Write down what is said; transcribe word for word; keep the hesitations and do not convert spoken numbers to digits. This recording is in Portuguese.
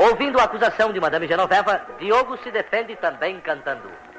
Ouvindo a acusação de Madame Genoveva, Diogo se defende também cantando.